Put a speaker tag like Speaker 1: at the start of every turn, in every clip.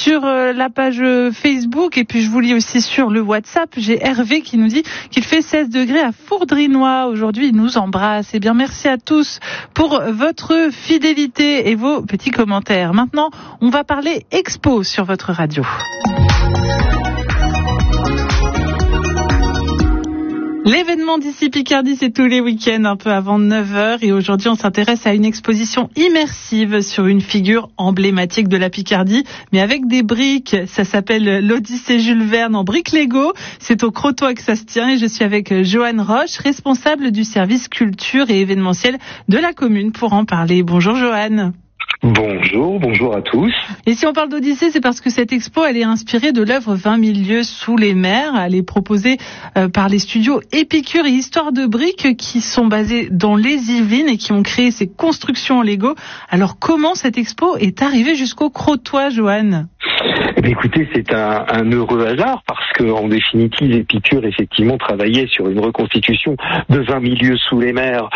Speaker 1: sur la page Facebook et puis je vous lis aussi sur le WhatsApp. J'ai Hervé qui nous dit qu'il fait 16 degrés à Fourdrinois. Aujourd'hui, il nous embrasse. Eh bien, merci à tous pour votre fidélité et vos petits commentaires. Maintenant, on va parler expo sur votre radio. L'événement d'ici Picardie, c'est tous les week-ends, un peu avant 9h. Et aujourd'hui, on s'intéresse à une exposition immersive sur une figure emblématique de la Picardie, mais avec des briques. Ça s'appelle l'Odyssée Jules Verne en briques Lego. C'est au Crotoy que ça se tient et je suis avec Joanne Roche, responsable du service culture et événementiel de la commune pour en parler. Bonjour Joanne.
Speaker 2: Bonjour à tous.
Speaker 1: Et si on parle d'Odyssée, c'est parce que cette expo, elle est inspirée de l'œuvre 20 000 lieues sous les mers. Elle est proposée par les studios Épicure et Histoire de Briques qui sont basés dans les Yvelines et qui ont créé ces constructions en Lego. Alors comment cette expo est arrivée jusqu'au Crotoy, Joanne ?
Speaker 2: Écoutez, c'est un heureux hasard parce que, en définitive, Épicure effectivement travaillait sur une reconstitution de 20 000 lieues sous les mers,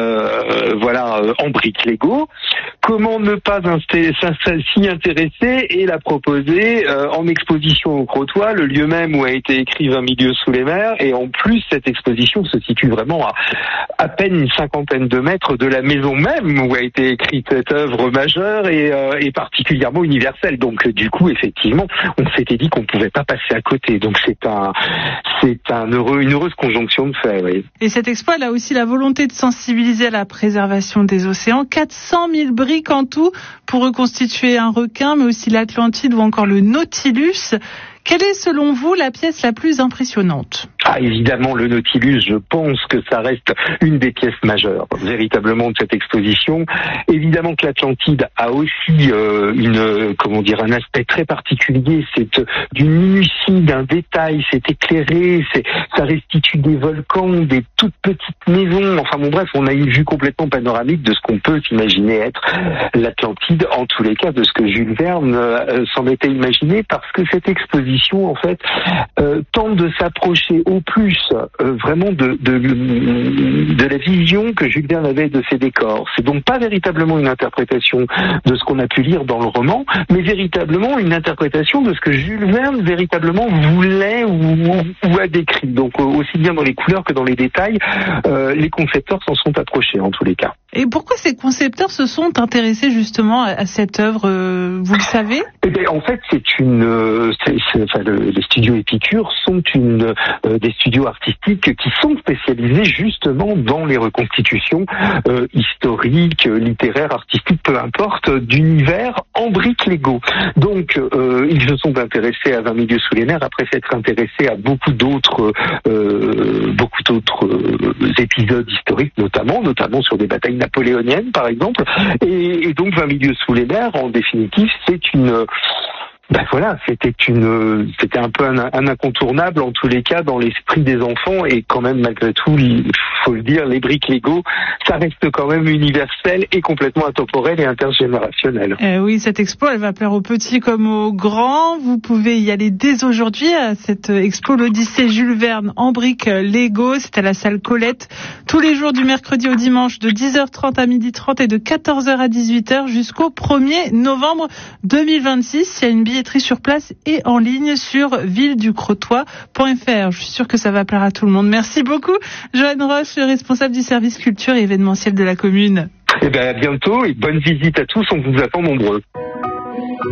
Speaker 2: en briques Lego. Comment ne pas s'y intéresser et la proposer en exposition au Crotoy, le lieu même où a été écrit 20 000 lieues sous les mers, et en plus cette exposition se situe vraiment à peine une cinquantaine de mètres de la maison même où a été écrite cette œuvre majeure et particulièrement universelle. Donc du coup, effectivement, on s'était dit qu'on ne pouvait pas passer à côté. Donc c'est une heureuse conjonction de faits. Oui.
Speaker 1: Et cette expo, elle a aussi la volonté de sensibiliser à la préservation des océans. 400 000 briques en tout pour reconstituer un requin, mais aussi l'Atlantide ou encore le Nautilus. Quelle est, selon vous, la pièce la plus impressionnante ?
Speaker 2: Évidemment, le Nautilus, je pense que ça reste une des pièces majeures, véritablement, de cette exposition. Évidemment que l'Atlantide a aussi un aspect très particulier. C'est d'une minutie, d'un détail, c'est éclairé, ça restitue des volcans, des toutes petites maisons. Enfin bon, bref, on a une vue complètement panoramique de ce qu'on peut s'imaginer être l'Atlantide, en tous les cas, de ce que Jules Verne s'en était imaginé, parce que cette exposition, en fait, tente de s'approcher au plus vraiment de la vision que Jules Verne avait de ses décors. C'est donc pas véritablement une interprétation de ce qu'on a pu lire dans le roman, mais véritablement une interprétation de ce que Jules Verne véritablement voulait ou a décrit. Donc aussi bien dans les couleurs que dans les détails, les concepteurs s'en sont approchés en tous les cas.
Speaker 1: Et pourquoi ces concepteurs se sont intéressés justement à cette œuvre, vous le savez ?
Speaker 2: En fait, les studios Épicure sont des studios artistiques qui sont spécialisés justement dans les reconstitutions historiques, littéraires, artistiques, peu importe, d'univers en briques Lego. Donc, ils se sont intéressés à 20 000 lieues sous les mers après s'être intéressés à beaucoup d'autres épisodes historiques, notamment sur des batailles napoléoniennes, par exemple. Et donc, 20 000 lieues sous les mers, en définitive, c'était un peu un incontournable en tous les cas dans l'esprit des enfants, et quand même malgré tout, il faut le dire, les briques Lego, ça reste quand même universel et complètement intemporel et intergénérationnel.
Speaker 1: Oui, cette expo, elle va plaire aux petits comme aux grands. Vous pouvez y aller dès aujourd'hui à cette expo, l'Odyssée Jules Verne en briques Lego. C'est à la salle Colette, tous les jours du mercredi au dimanche de 10h30 à 12h30 et de 14h à 18h jusqu'au 1er novembre 2026. Il y a une billetterie sur place et en ligne sur villeducrotoy.fr. Je suis sûre que ça va plaire à tout le monde. Merci beaucoup, Joanne Roche, responsable du service culture et événementiel de la commune.
Speaker 2: À bientôt et bonne visite à tous, on vous attend nombreux.